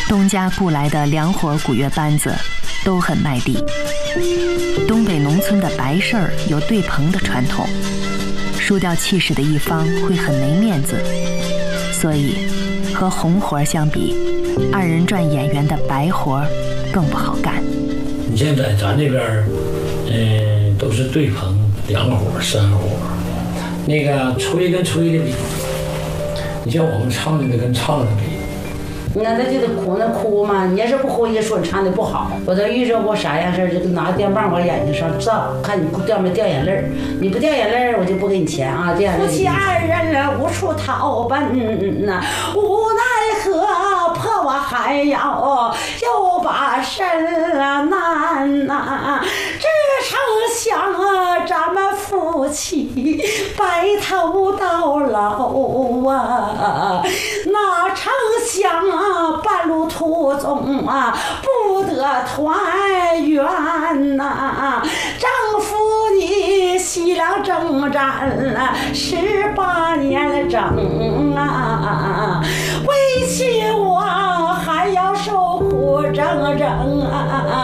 东家雇来的粮活古乐班子都很卖力。东北农村的白事儿有对棚的传统，输掉气势的一方会很没面子，所以和红活相比，二人转演员的白活更不好干。 你现在咱这边都是对棚两活三活，那个吹跟吹的比，你像我们唱的跟唱的比， 那他就得哭那哭嘛，你要是不哭，也说你唱的不好。我都遇着过啥样事儿，就拿电棒往眼睛上照，看你掉没掉眼泪儿。你不掉眼泪儿，我就不给你钱啊。这样夫妻二人无处逃奔呐，无奈何破我还要又把身难呐。只成想咱们夫妻白头到老啊，哪成想半路途中不得团圆呐。丈夫你西凉征战18年了整啊，为妻我还要受苦整整